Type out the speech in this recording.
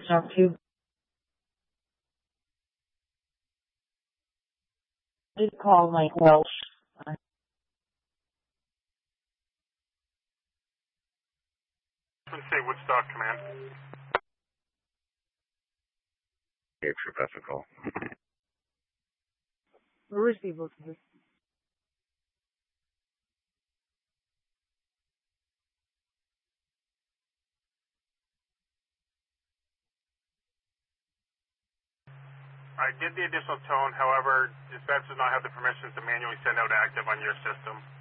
Stock 2. Did call Mike Welsh. Say Woodstock Command. Cape Professor call. Receive both of this. I did the additional tone, however, dispatch does not have the permissions to manually send out active on your system.